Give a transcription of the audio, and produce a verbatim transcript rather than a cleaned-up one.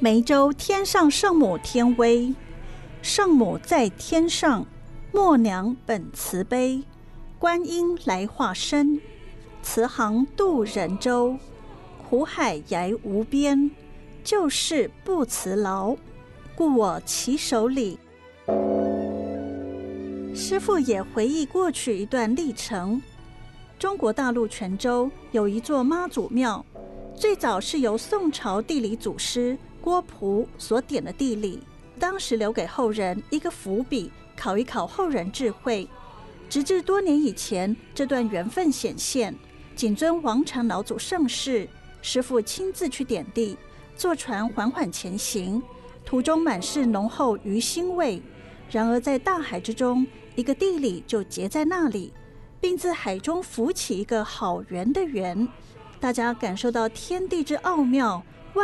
梅州天上圣母天威，圣母在天上，默娘本慈悲，观音来化身，慈航渡人舟，苦海涯无边，救世不辞劳，故我起手礼。师父也回忆过去一段历程。中国大陆泉州有一座妈祖庙，最早是由宋朝地理祖师郭璞所点的地理，当时留给后人一个伏笔，考一考后人智慧。直至多年以前，这段缘分显现，谨遵王禅老祖圣事，师父亲自去点地，坐船缓缓前行，途中满是浓厚鱼腥味。然而在大海之中，一个地理就结在那里，并自海中浮起一个好缘的缘。大家感受到天地之奥妙，